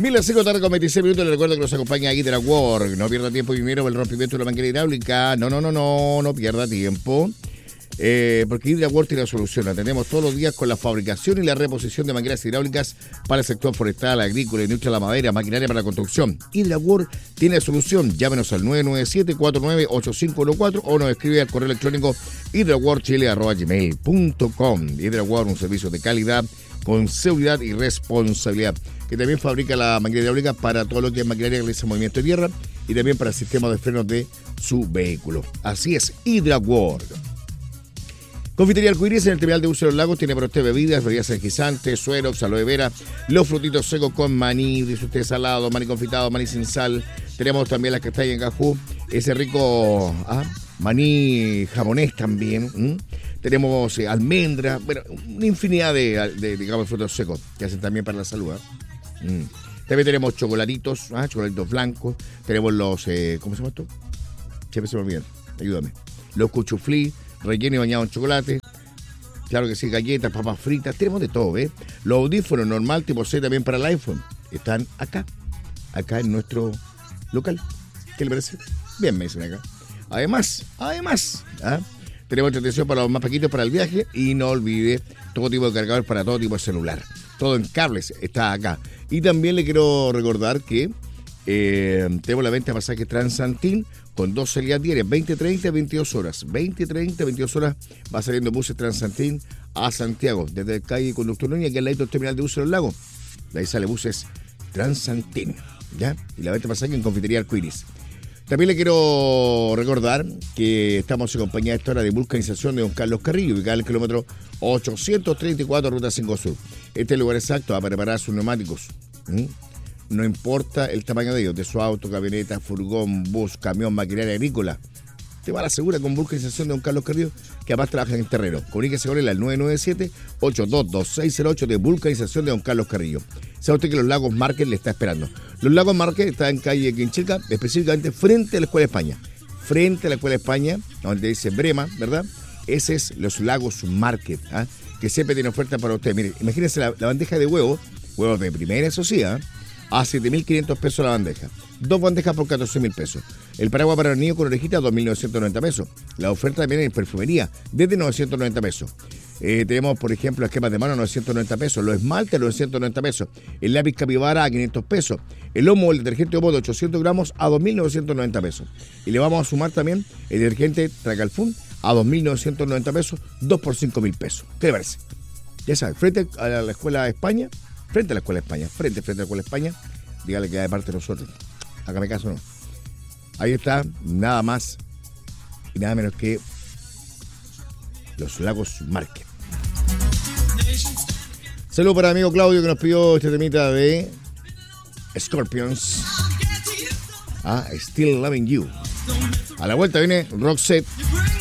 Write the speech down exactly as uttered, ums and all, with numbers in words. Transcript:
Mil las cinco de la tarde con veintiséis minutos. Les recuerdo que nos acompaña Hidrawork. No pierda tiempo primero el rompimiento de la manguera hidráulica. No, no, no, no, no pierda tiempo. Eh, porque Hidrawork tiene la solución. Atendemos todos los días con la fabricación y la reposición de mangueras hidráulicas para el sector forestal, agrícola, industria de la madera, maquinaria para la construcción. Hidrawork tiene la solución. Llámenos al nueve nueve siete, cuatro nueve ocho cinco uno cuatro o nos escribe al correo electrónico hidraworkchile arroba gmail punto com. Hidrawork, un servicio de calidad con seguridad y responsabilidad, que también fabrica la manguera hidráulica para todo lo que es maquinaria que realiza movimiento de tierra y también para el sistema de frenos de su vehículo. Así es, Hidrawork. Confitería Arcoiris en el terminal de buses de los lagos tiene para usted bebidas, bebidas energizantes, suerox, aloe vera, los frutitos secos con maní, dice usted salado, maní confitado, maní sin sal. Tenemos también las castañas en cajú, ese rico ah, maní jamonés también. ¿m? Tenemos eh, almendra, bueno, una infinidad de, de, digamos, frutos secos que hacen también para la salud. ¿eh? Mm. También tenemos chocolatitos, ¿ah? chocolatitos blancos. Tenemos los, eh, ¿cómo se llama esto? Siempre se me olvidan, ayúdame. Los cuchuflí, relleno y bañado en chocolate. Claro que sí, galletas, papas fritas, tenemos de todo, ¿ves? Los audífonos normal tipo C también para el iPhone están acá, acá en nuestro local. ¿Qué le parece? Bien, me dicen acá. Además, además, ¿ah? tenemos atención para los más pequeños para el viaje y no olvide todo tipo de cargadores para todo tipo de celular. Todo en cables está acá. Y también le quiero recordar que eh, tenemos la venta de pasajes Transantin con dos salidas diarias, veinte, treinta, veintidós horas. veinte, treinta, veintidós horas va saliendo buses Transantin a Santiago, desde el calle Conductor Núñez, aquí al lado del terminal de buses de los lagos. De ahí sale buses Transantin, ¿ya? Y la venta de pasajes en Confitería Arcoiris. También le quiero recordar que estamos en compañía a esta hora de vulcanización de don Carlos Carrillo, ubicada en el kilómetro ochocientos treinta y cuatro, ruta cinco Sur. Este es el lugar exacto para preparar sus neumáticos. ¿Mm? No importa el tamaño de ellos, de su auto, camioneta, furgón, bus, camión, maquinaria agrícola. Te va a la segura con vulcanización de don Carlos Carrillo, que además trabaja en terreno. Comuníquese con él al nueve nueve siete, ocho dos dos, seis cero ocho de vulcanización de don Carlos Carrillo. Sabe usted que los Lagos Market le está esperando. Los Lagos Market está en calle Quinchilca, específicamente frente a la Escuela de España. Frente a la Escuela de España, donde dice Brema, ¿verdad? Ese es los Lagos Market, ¿ah? que siempre tiene oferta para usted. Mire, imagínense la, la bandeja de huevos, huevos de primera, eso sí, ¿ah? a siete mil quinientos pesos la bandeja. Dos bandejas por catorce mil pesos. El paraguas para el niño con orejita, dos mil novecientos noventa pesos. La oferta también en perfumería, desde novecientos noventa pesos. Eh, tenemos, por ejemplo, esquemas de mano, novecientos noventa pesos. Los esmaltes, novecientos noventa pesos. El lápiz Capibara, a quinientos pesos. El Omo, el detergente Omo de ochocientos gramos, a dos mil novecientos noventa pesos. Y le vamos a sumar también el detergente Tracalfún, a dos mil novecientos noventa pesos, dos por cinco mil pesos. ¿Qué le parece? Ya saben, frente a la Escuela de España, frente a la Escuela de España, frente, frente a la Escuela de España, dígale que de parte de nosotros. Hágame caso, ¿no? Ahí está, nada más y nada menos que los Lagos Market. Saludos para el amigo Claudio que nos pidió este temita de Scorpions. Ah, Still Loving You. A la vuelta viene Roxette.